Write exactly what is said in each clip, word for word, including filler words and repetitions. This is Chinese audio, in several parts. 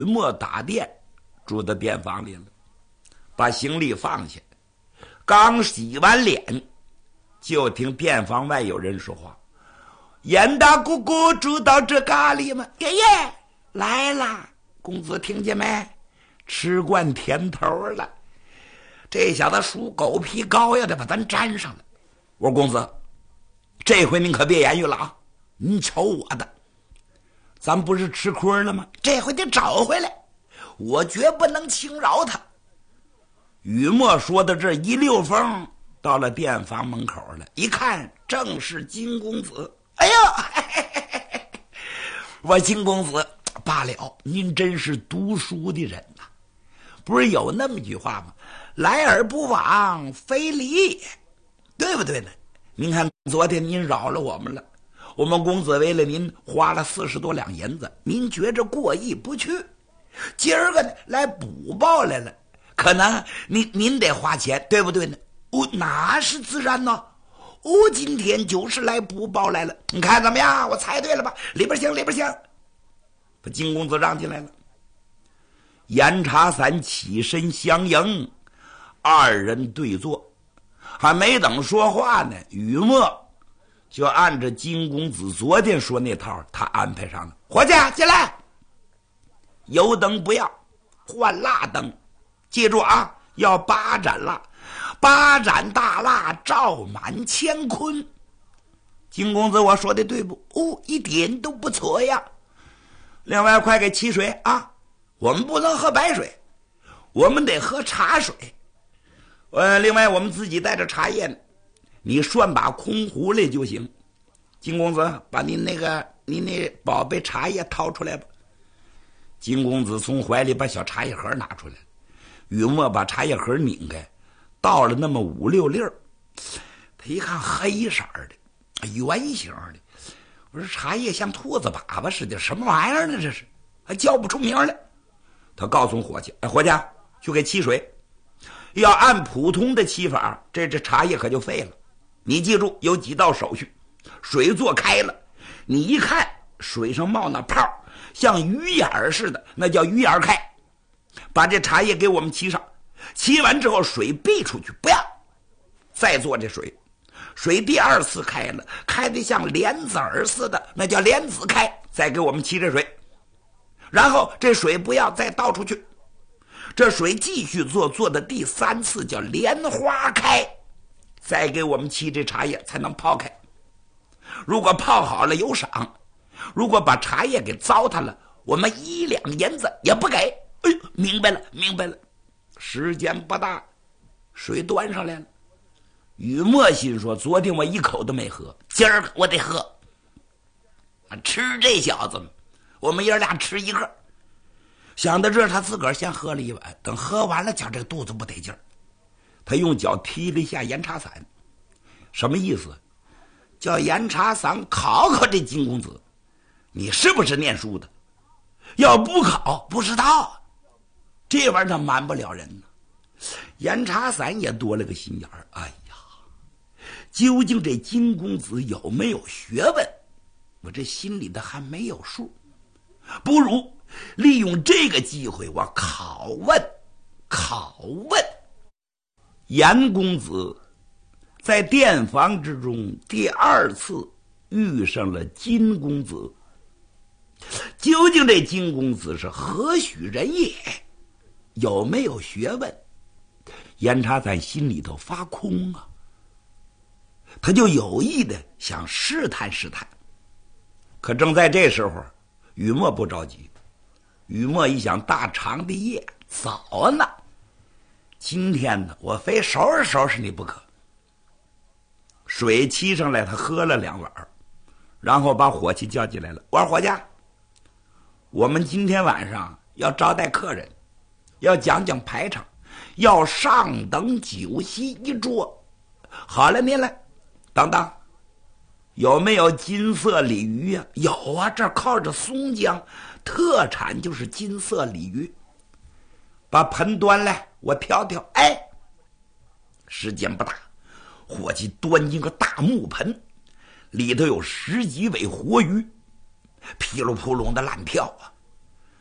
莫打店住到店房里了，把行李放下，刚洗完脸，就听店房外有人说话：“严大姑姑住到这咖喱吗？爷爷来啦！公子听见没？吃惯甜头了。这小子属狗皮膏药的把咱粘上了。我说公子，这回您可别言语了啊！您瞅我的，咱不是吃亏了吗？这回得找回来，我绝不能轻饶他。”雨墨说的这一溜风到了店房门口了，一看正是金公子。哎呦，嘿嘿嘿嘿，我金公子罢了，您真是读书的人呐、啊！不是有那么一句话吗？来而不往非礼也，对不对呢？您看昨天您扰了我们了，我们公子为了您花了四十多两银子，您觉着过意不去，今儿个呢来补报来了，可能您您得花钱，对不对呢？哦，那是自然呢。哦，今天就是来补报来了，你看怎么样？我猜对了吧？里边请，里边请。把金公子让进来了。严茶伞起身相迎，二人对坐，还没等说话呢，雨墨就按着金公子昨天说那套，他安排上了。伙计进来，油灯不要，换蜡灯，记住啊，要八盏蜡，八盏大蜡照满乾坤。金公子，我说的对不？哦，一点都不错呀。另外，快给沏水啊！我们不能喝白水，我们得喝茶水。呃，另外我们自己带着茶叶呢，你涮把空壶来就行。金公子，把您那个您那宝贝茶叶掏出来吧。金公子从怀里把小茶叶盒拿出来，雨墨把茶叶盒拧开，倒了那么五六粒儿。他一看黑色的，圆形的，我说茶叶像兔子粑粑似的，什么玩意儿呢？这是还叫不出名来。他告诉伙计：“哎，伙计，去给沏水。要按普通的沏法，这这茶叶可就废了。你记住，有几道手续：水做开了，你一看水上冒那泡，像鱼眼似的，那叫鱼眼开。把这茶叶给我们沏上，沏完之后水闭出去，不要再做这水。水第二次开了，开得像莲子儿似的，那叫莲子开，再给我们沏这水。然后这水不要再倒出去，这水继续做，做的第三次叫莲花开，再给我们沏这茶叶才能泡开。如果泡好了有赏，如果把茶叶给糟蹋了，我们一两银子也不给。哎，明白了，明白了。时间不大，水端上来了。雨墨心说：昨天我一口都没喝，今儿我得喝。吃这小子，我们爷俩吃一个。想到这儿，他自个儿先喝了一碗，等喝完了，觉这个肚子不得劲儿，他用脚踢了一下盐茶伞。什么意思？叫盐茶伞考考这金公子，你是不是念书的？要不考，不知道。这玩意儿他瞒不了人呢。盐茶伞也多了个心眼儿。哎呀，究竟这金公子有没有学问，我这心里的还没有数。不如利用这个机会，我拷问拷问严公子。在店房之中第二次遇上了金公子，究竟这金公子是何许人也，有没有学问？严茶伞心里头发空啊，他就有意的想试探试探。可正在这时候，雨墨不着急。雨墨一想，大长的夜早呢，今天呢我非收拾收拾你不可。水沏上来，他喝了两碗，然后把伙计叫进来了。我说伙计，我们今天晚上要招待客人，要讲讲排场，要上等酒席一桌。好了，您来，等等，有没有金色鲤鱼呀、啊？有啊，这靠着松江，特产就是金色鲤鱼。把盆端来，我挑挑。哎，时间不大，伙计端进个大木盆，里头有十几尾活鱼，噼里扑隆的乱跳啊。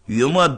雨墨